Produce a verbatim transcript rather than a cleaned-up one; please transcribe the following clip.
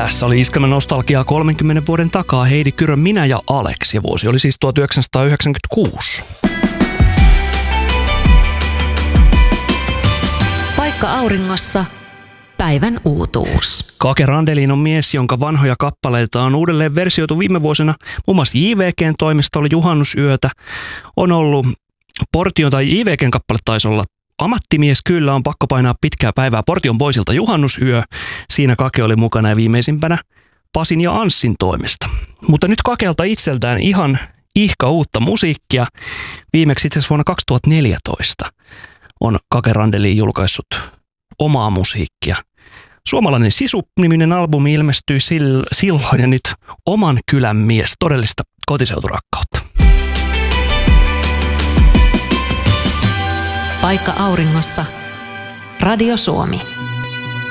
Tässä oli Iskelmän nostalgiaa kolmenkymmenen vuoden takaa. Heidi Kyrön Minä ja Alex, ja vuosi oli siis tuhatyhdeksänsataayhdeksänkymmentäkuusi. Paikka auringossa. Päivän uutuus. Kake Randelin on mies, jonka vanhoja kappaleita on uudelleen versioitu viime vuosina. Muun muassa J V G:n toimesta oli Juhannusyötä. On ollut Portion tai J V G:n kappale taisi olla Ammattimies kyllä, on pakko painaa pitkää päivää Portion Boysilta Juhannusyö. Siinä Kake oli mukana ja viimeisimpänä Pasin ja Anssin toimesta. Mutta nyt Kakelta itseltään ihan ihka uutta musiikkia. Viimeksi itse asiassa vuonna kaksituhattaneljätoista on Kake Randelin julkaissut omaa musiikkia. Suomalainen Sisu-niminen albumi ilmestyi silloin ja nyt Oman kylän mies, todellista kotiseuturakkautta. Paikka auringossa. Radio Suomi.